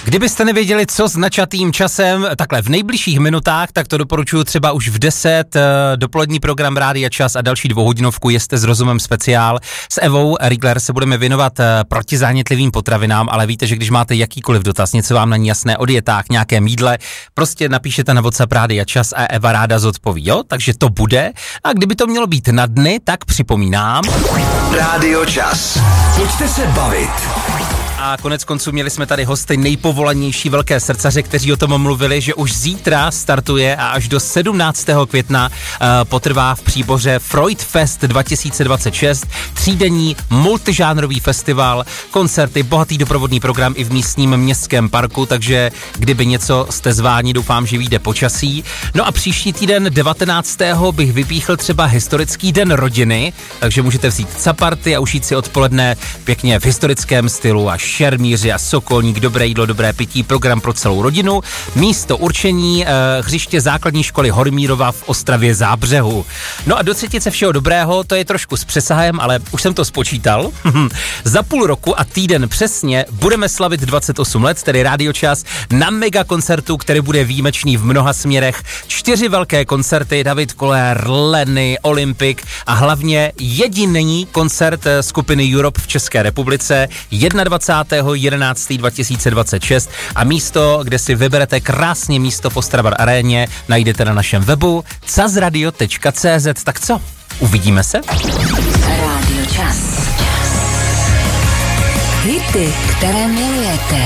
Kdybyste nevěděli, co s načatým časem, takhle v nejbližších minutách, tak to doporučuji třeba už v 10, dopolední program Rádia Čas a další 2hodinovku Jeste s rozumem speciál. S Evou Riegler se budeme věnovat protizánětlivým potravinám, ale víte, že když máte jakýkoliv dotaz, něco vám není jasné o dietách, nějaké jídle, prostě napíšete na WhatsApp Rádia Čas a Eva ráda zodpoví, jo? Takže to bude. A kdyby to mělo být na dny, tak připomínám. Rádio Čas. Pojďte se bavit. A konec konců měli jsme tady hosty nejpovolanější velké srdcaře, kteří o tom mluvili, že už zítra startuje a až do 17. května potrvá v Příboře Freud Fest 2026, třídenní multižánrový festival, koncerty, bohatý doprovodný program i v místním městském parku, takže kdyby něco jste zváni, doufám, že vyjde počasí. No a příští týden 19. bych vypíchl třeba historický den rodiny, takže můžete vzít caparty a užít si odpoledne pěkně v historickém stylu a šermíři a sokolník, dobré jídlo, dobré pití, program pro celou rodinu. Místo určení hřiště základní školy Hormírova v Ostravě Zábřehu. No a do třetice všeho dobrého, to je trošku s přesahem, ale už jsem to spočítal. Za půl roku a týden přesně budeme slavit 28 let, tedy Rádio Čas, na mega koncertu, který bude výjimečný v mnoha směrech. 4 velké koncerty, David Koller, Lenny, Olympik a hlavně jediný koncert skupiny Europe v České republice 21.11.2026 a místo, kde si vyberete krásně místo v Ostravar aréně, najdete na našem webu czasradio.cz. Tak co? Uvidíme se? Rádio Čas. Hity, které milujete.